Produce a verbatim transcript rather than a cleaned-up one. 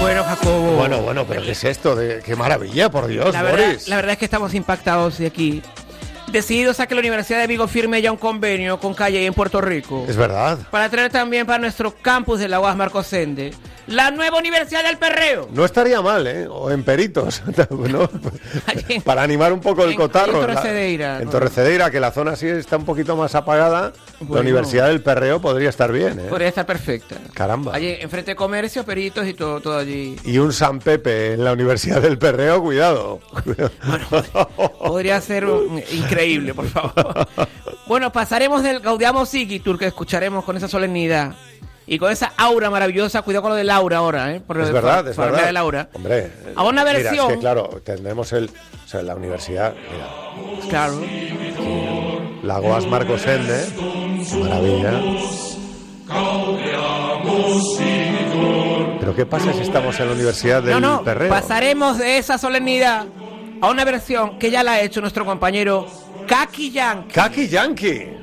Bueno, Jacobo. Bueno, bueno, pero ¿qué es esto? De, ¡Qué maravilla, por Dios, la Boris! verdad, la verdad es que estamos impactados de aquí. Decididos a que la Universidad de Vigo firme ya un convenio con Calle en Puerto Rico. Es verdad. Para traer también para nuestro campus de la U A S Marcos Ende la nueva Universidad del Perreo. No estaría mal, ¿eh? O en Peritos, ¿no? Para animar un poco el en, cotarro. En Torrecedeira. En Torrecedeira, que la zona sí está un poquito más apagada, bueno, la Universidad del Perreo podría estar bien, ¿eh? Podría estar perfecta. Caramba. Allí, enfrente de comercio, Peritos y todo, todo allí. Y un San Pepe en la Universidad del Perreo, cuidado. Bueno, podría ser un, increíble, por favor. Bueno, pasaremos del Gaudiamo Sigitur, que escucharemos con esa solemnidad. Y con esa aura maravillosa, cuidado con lo del aura ahora, ¿eh? Por, es por, verdad, por, es por verdad. Del aura. Hombre, a una versión. Mira, es que claro, tendremos el, o sea, la universidad, mira. Claro. La U A S Marcos Ende, maravilla. Pero ¿qué pasa si estamos en la Universidad del no, no, Perreo? Pasaremos de esa solemnidad a una versión que ya la ha hecho nuestro compañero Kaki Yankee. Kaki Yankee.